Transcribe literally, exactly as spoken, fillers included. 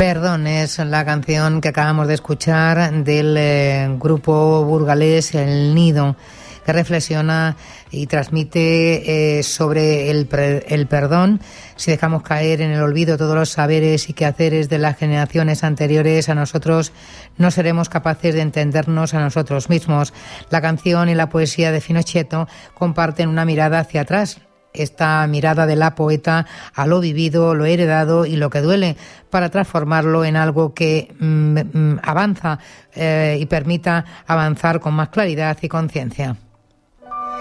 Perdón es la canción que acabamos de escuchar del eh, grupo burgalés El Nido, que reflexiona y transmite eh, sobre el, pre- el perdón. Si dejamos caer en el olvido todos los saberes y quehaceres de las generaciones anteriores a nosotros, no seremos capaces de entendernos a nosotros mismos. La canción y la poesía de Finochietto comparten una mirada hacia atrás. Esta mirada de la poeta a lo vivido, lo heredado y lo que duele, para transformarlo en algo que mm, mm, avanza eh, y permita avanzar con más claridad y conciencia.